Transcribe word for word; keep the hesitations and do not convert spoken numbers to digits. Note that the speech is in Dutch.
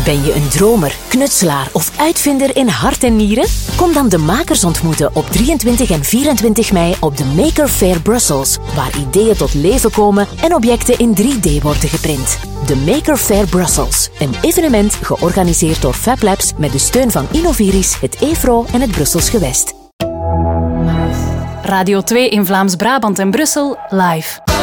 Ben je een dromer, knutselaar of uitvinder in hart en nieren? Kom dan de makers ontmoeten op drieëntwintig en vierentwintig mei op de Maker Faire Brussels, waar ideeën tot leven komen en objecten in drie D worden geprint. De Maker Faire Brussels, een evenement georganiseerd door FabLabs met de steun van Innoviris, het E V R O en het Brussels Gewest. Radio twee in Vlaams-Brabant en Brussel, live.